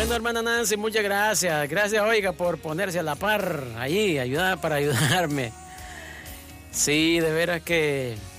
Bueno, hermana Nancy, muchas gracias. Gracias, oiga, por ponerse a la par allí, para ayudarme. Sí, de veras que